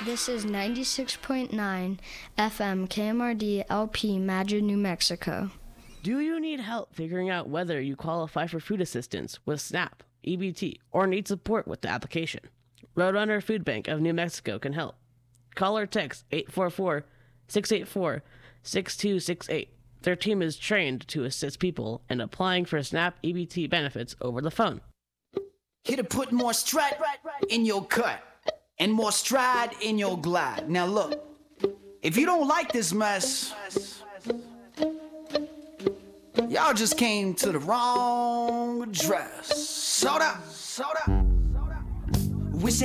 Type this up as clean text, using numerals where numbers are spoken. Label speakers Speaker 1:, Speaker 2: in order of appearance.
Speaker 1: This is 96.9 FM KMRD LP Madrid, New Mexico.
Speaker 2: Do you need help figuring out whether you qualify for food assistance with SNAP, EBT, or need support with the application? Roadrunner Food Bank of New Mexico can help. Call or text 844-684-6268. Their team is trained to assist people in applying for SNAP EBT benefits over the phone.
Speaker 3: Here to put more stride in your cut and more stride in your glide. Now look, if you don't like this mess, y'all just came to the wrong address. Soda.